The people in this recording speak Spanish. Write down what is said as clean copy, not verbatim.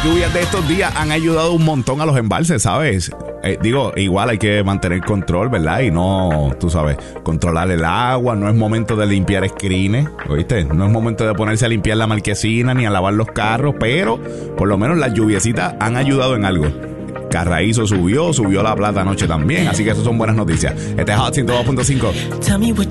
lluvias de estos días han ayudado un montón a los embalses, ¿sabes? Igual hay que mantener control, ¿verdad? Y no, tú sabes, controlar el agua. No es momento de limpiar screens, ¿oíste? No es momento de ponerse a limpiar la marquesina ni a lavar los carros, pero por lo menos las lluviecitas han ayudado en algo. Carraízo subió la plata anoche también, así que eso son buenas noticias. Este es Hot 102.5.